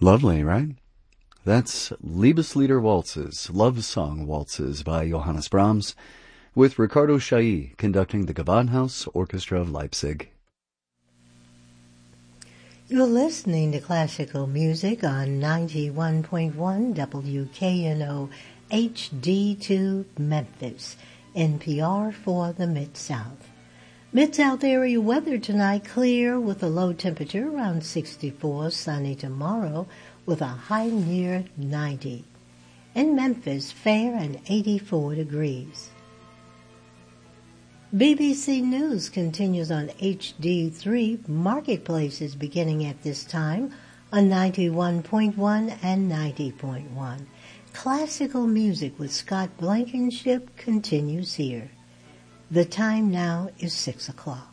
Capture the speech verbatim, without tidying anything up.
Lovely, right? That's Liebeslieder Waltzes, Love Song Waltzes by Johannes Brahms, with Ricardo Chailly conducting the Gewandhaus Orchestra of Leipzig. You're listening to classical music on ninety-one point one W K N O H D two Memphis, N P R for the Mid-South. Mid-South area weather tonight clear with a low temperature around sixty-four, sunny tomorrow with a high near ninety. In Memphis, fair and eighty-four degrees. B B C News continues on H D three. Marketplace is beginning at this time on ninety-one point one and ninety point one. Classical music with Scott Blankenship continues here. The time now is six o'clock.